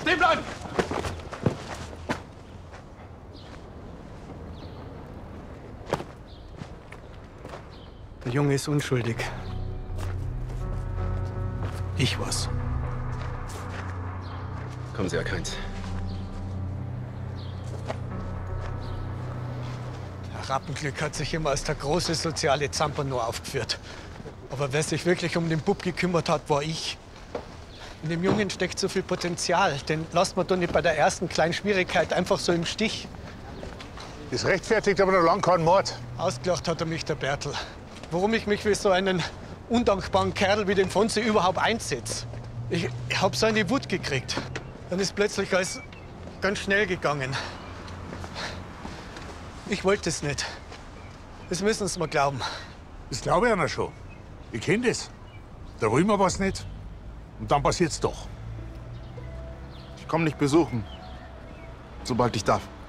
Stehen bleiben! Der Junge ist unschuldig. Ich war's. Kommen Sie, Herr Kainz. Herr Rappenglück hat sich immer als der große soziale Zampano aufgeführt. Aber wer sich wirklich um den Bub gekümmert hat, war ich. In dem Jungen steckt so viel Potenzial. Den lasst man doch nicht bei der ersten kleinen Schwierigkeit einfach so im Stich. Das rechtfertigt aber noch lang keinen Mord. Ausgelacht hat er mich, der Bertel. Warum ich mich für so einen undankbaren Kerl wie den Fonsi überhaupt einsetze. Ich hab so eine Wut gekriegt. Dann ist plötzlich alles ganz schnell gegangen. Ich wollte es nicht. Das müssen Sie mir glauben. Das glaube ich einer schon. Ich kenne das. Da will man was nicht. Und dann passiert's doch. Ich komme dich besuchen, sobald ich darf.